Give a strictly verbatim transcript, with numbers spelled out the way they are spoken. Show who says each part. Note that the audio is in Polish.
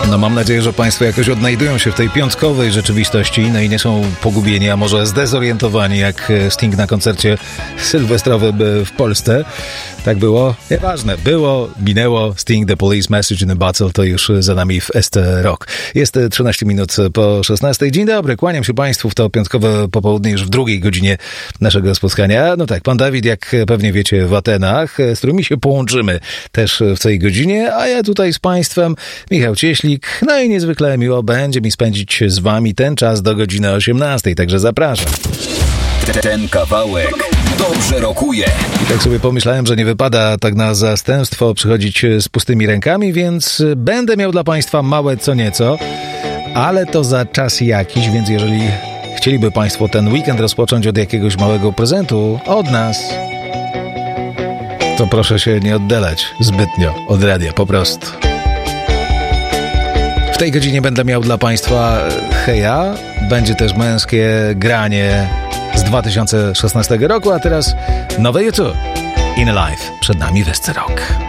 Speaker 1: No mam nadzieję, że Państwo jakoś odnajdują się w tej piątkowej rzeczywistości, no i nie są pogubieni, a może zdezorientowani jak Sting na koncercie sylwestrowym w Polsce. Tak było? Nieważne. Było, minęło. Sting, The Police, Message in a Bottle to już za nami w S T Rock. Jest trzynaście minut po szesnastej. Dzień dobry, kłaniam się Państwu w to piątkowe popołudnie już w drugiej godzinie naszego spotkania. No tak, pan Dawid, jak pewnie wiecie, w Atenach, z którymi się połączymy też w tej godzinie, a ja tutaj z Państwem, Michał Cieślik. No i niezwykle miło będzie mi spędzić z Wami ten czas do godziny osiemnastej, także zapraszam.
Speaker 2: Ten kawałek dobrze rokuje.
Speaker 1: Tak sobie pomyślałem, że nie wypada tak na zastępstwo przychodzić z pustymi rękami, więc będę miał dla Państwa małe co nieco, ale to za czas jakiś, więc jeżeli chcieliby Państwo ten weekend rozpocząć od jakiegoś małego prezentu od nas, to proszę się nie oddalać zbytnio od radia, po prostu. W tej godzinie będę miał dla Państwa Heja, będzie też męskie granie z dwa tysiące szesnastego roku, a teraz nowe YouTube. In Life. Przed nami w S T Rock.